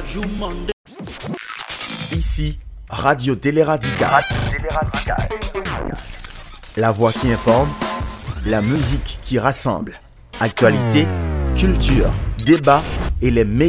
Ici, Radio Télé Radical. La voix qui informe, la musique qui rassemble. Actualité, culture, débat et les meilleurs